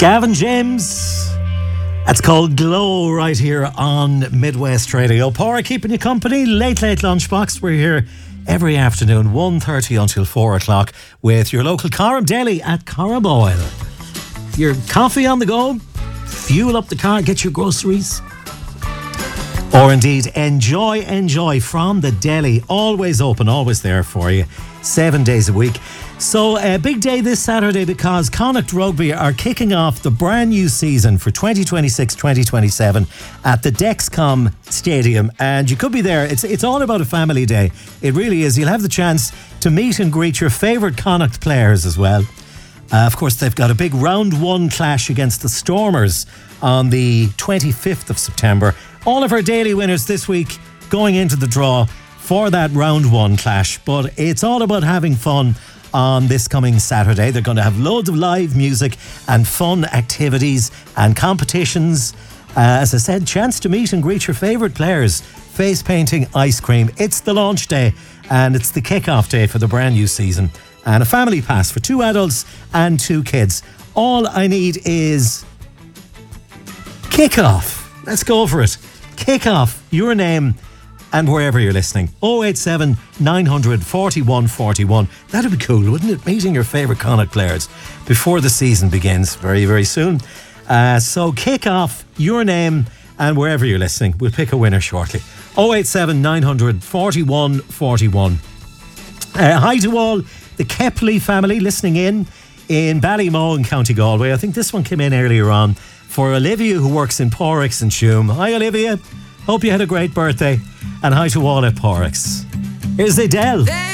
Gavin James. That's called Glow right here on Midwest Radio. Pora keeping you company. Late lunchbox. We're here every afternoon, 1:30 until 4 o'clock with your local Coram Deli at Coram Oil. Your coffee on the go, fuel up the car, get your groceries. Or indeed, enjoy from the deli. Always open, always there for you. 7 days a week. So a big day this Saturday because Connacht Rugby are kicking off the brand new season for 2026-2027 at the Dexcom Stadium, and you could be there. It's all about a family day. It really is. You'll have the chance to meet and greet your favourite Connacht players as well. Of course, they've got a big round one clash against the Stormers on the 25th of September. All of our daily winners this week going into the draw for that round one clash, but it's all about having fun on this coming Saturday. They're going to have loads of live music and fun activities and competitions. As I said, chance to meet and greet your favourite players. Face painting, ice cream. It's the launch day and it's the kick-off day for the brand new season. And a family pass for 2 adults and 2 kids. All I need is kick-off. Let's go for it. Kick-off, your name and wherever you're listening. 087 900 41 41. That'd be cool, wouldn't it? Meeting your favourite Connacht players before the season begins very, very soon. So kick off, your name and wherever you're listening. We'll pick a winner shortly. 087 900 41 41. Hi to all the Kepley family listening in Ballymoe in County Galway. I think this one came in earlier on for Olivia, who works in Porrix and Shoom. Hi Olivia, hope you had a great birthday. And hi to all at Porrix. Here's Adele.